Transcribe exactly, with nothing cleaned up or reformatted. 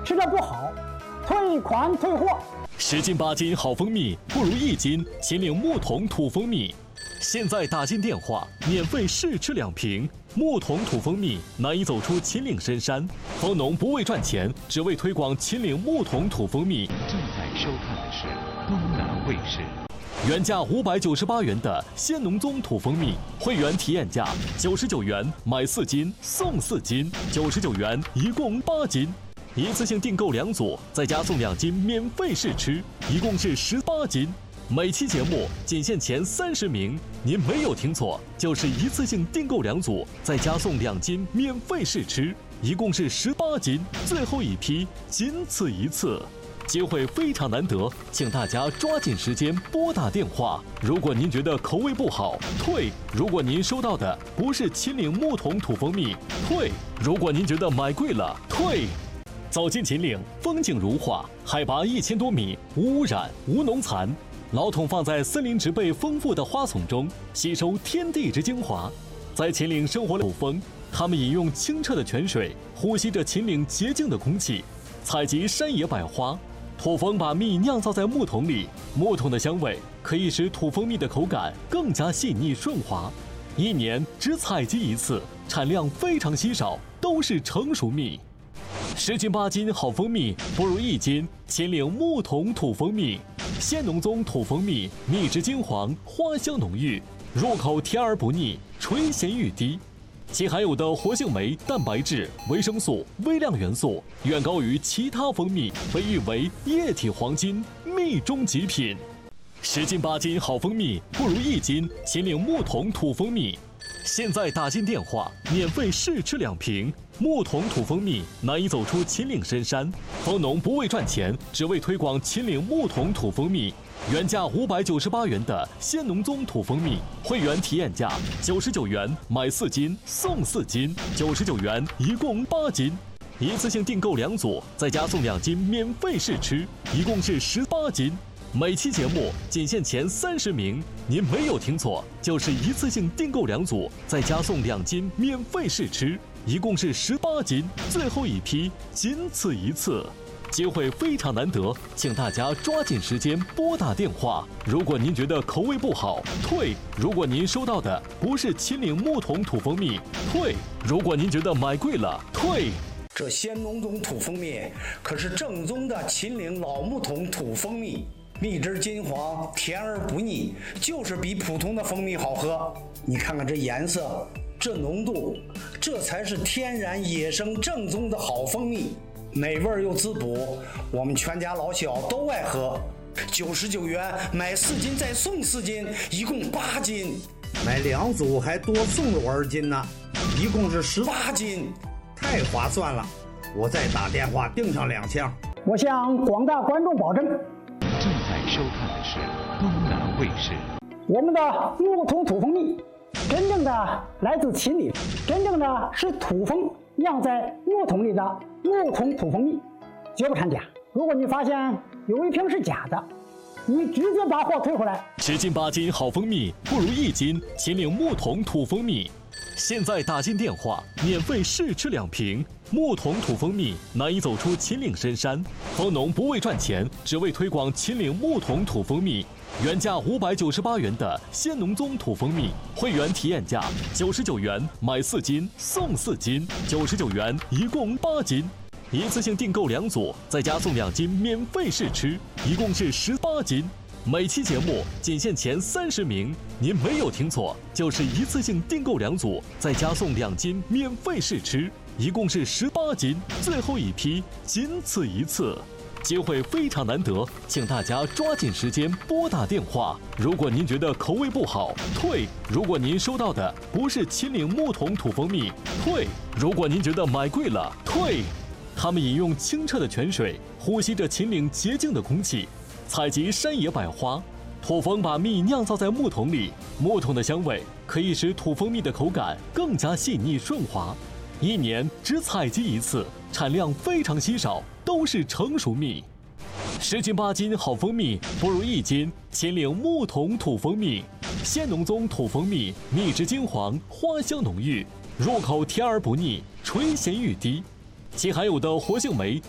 吃的不好，退款退货。 十斤八斤好蜂蜜不如一斤秦岭木桶土蜂蜜。现在打进电话，免费试吃两瓶木桶土蜂蜜，难以走出秦岭深山。蜂农不为赚钱，只为推广秦岭木桶土蜂蜜。 正在收看的是东南卫视。 原价五百九十八元的仙农宗土蜂蜜，会员体验价九十九元，买四斤送四斤，九十九元一共八斤。一次性订购两组，再加送两斤免费试吃，一共是十八斤。每期节目仅限前三十名，您没有听错，就是一次性订购两组，再加送两斤免费试吃，一共是十八斤，最后一批仅此一次，机会非常难得，请大家抓紧时间拨打电话。如果您觉得口味不好，退；如果您收到的不是秦岭木桶土蜂蜜，退；如果您觉得买贵了，退。走进秦岭，风景如画，海拔一千多米，无污染，无农残。老桶放在森林植被丰富的花丛中，吸收天地之精华。在秦岭生活的土蜂，它们饮用清澈的泉水，呼吸着秦岭洁净的空气，采集山野百花。土蜂把蜜酿造在木桶里，木桶的香味可以使土蜂蜜的口感更加细腻顺滑。一年只采集一次，产量非常稀少，都是成熟蜜。十斤八斤好蜂蜜不如一斤秦岭木桶土蜂蜜。仙农宗土蜂蜜，蜜质金黄，花香浓郁，入口甜而不腻，垂涎欲滴。其含有的活性酶、蛋白质、维生素、微量元素远高于其他蜂蜜，被誉为液体黄金，蜜中极品。十斤八斤好蜂蜜不如一斤秦岭木桶土蜂蜜。现在打进电话，免费试吃两瓶木桶土蜂蜜，难以走出秦岭深山。蜂农不为赚钱，只为推广秦岭木桶土蜂蜜。原价五百九十八元的仙农宗土蜂蜜，会员体验价九十九元，买四斤送四斤，九十九元一共八斤。一次性订购两组，再加送两斤免费试吃，一共是十八斤。每期节目仅限前三十名，您没有听错，就是一次性订购两组，再加送两斤免费试吃，一共是十八斤，最后一批仅此一次，机会非常难得，请大家抓紧时间拨打电话。如果您觉得口味不好，退；如果您收到的不是秦岭木桶土蜂蜜，退；如果您觉得买贵了，退。 这仙农宗土蜂蜜可是正宗的秦岭老木桶土蜂蜜，蜜汁金黄，甜而不腻，就是比普通的蜂蜜好喝。你看看这颜色，这浓度，这才是天然野生正宗的好蜂蜜，美味又滋补，我们全家老小都爱喝。九十九元买四斤再送四斤，一共八斤。 买两组还多送我二斤呢，一共是十八斤， 太划算了！我再打电话订上两箱。 我向广大观众保证。 正在收看的是东南卫视。 我们的木桶土蜂蜜，真正的来自秦岭，真正的是土蜂酿在木桶里的木桶土蜂蜜，绝不掺假。如果你发现有一瓶是假的，你直接把货退回来。 十斤八斤好蜂蜜不如一斤秦岭木桶土蜂蜜。现在打进电话，免费试吃两瓶木桶土蜂蜜，难以走出秦岭深山。蜂农不为赚钱，只为推广秦岭木桶土蜂蜜。原价五百九十八元的仙农宗土蜂蜜，会员体验价九十九元，买四斤送四斤，九十九元一共八斤。一次性订购两组，再加送两斤免费试吃，一共是十八斤。每期节目仅限前三十名，您没有听错，就是一次性订购两组，再加送两斤免费试吃，一共是十八斤，最后一批仅此一次，机会非常难得，请大家抓紧时间拨打电话。如果您觉得口味不好，退；如果您收到的不是秦岭木桶土蜂蜜，退；如果您觉得买贵了，退。他们饮用清澈的泉水，呼吸着秦岭洁净的空气，采集山野百花。土蜂把蜜酿造在木桶里，木桶的香味可以使土蜂蜜的口感更加细腻顺滑。一年只采集一次，产量非常稀少，都是成熟蜜。十斤八斤好蜂蜜不如一斤秦岭木桶土蜂蜜。仙农宗土蜂蜜，蜜质金黄，花香浓郁，入口甜而不腻，垂涎欲滴。其含有的活性酶、